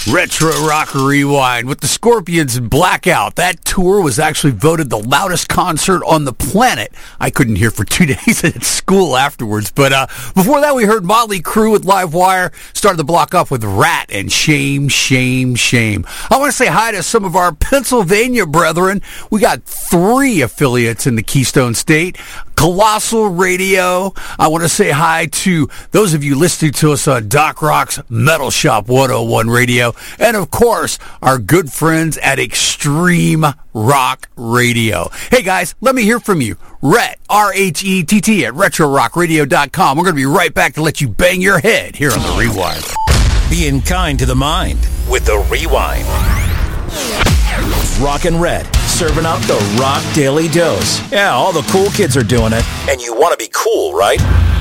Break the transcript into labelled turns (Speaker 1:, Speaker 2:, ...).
Speaker 1: Retro Rock Rewind with the Scorpions and Blackout. That tour was actually voted the loudest concert on the planet. I couldn't hear for 2 days at school afterwards. But before that, we heard Motley Crue with Live Wire. Started the block off with Rat and Shame, Shame, Shame. I want to say hi to some of our Pennsylvania brethren. We got 3 affiliates in the Keystone State. Colossal Radio. I want to say hi to those of you listening to us on Doc Rock's Metal Shop 101 Radio. And, of course, our good friends at Extreme Rock Radio. Hey, guys, let me hear from you. Rhett, R-H-E-T-T, at RetroRockRadio.com. We're going to be right back to let you bang your head here on The Rewind.
Speaker 2: Being kind to the mind with The Rewind. Rockin' Red, serving up the Rock Daily Dose. Yeah, all the cool kids are doing it. And you want to be cool, right?